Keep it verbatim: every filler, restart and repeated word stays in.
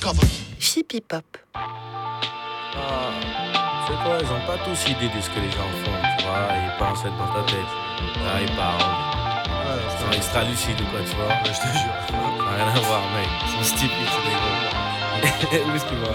Chippy Pop. Ah, tu sais quoi, ils ont pas tous idée de ce que les gens font, tu vois. Ils pensent être dans ta tête. Là, ils parlent. Ouais, Ils sont extra lucides ou quoi, tu vois. ouais, je te jure. Ça n'a rien à voir, mec. Ils sont stupides, c'est des gros. Où est-ce qu'ils vont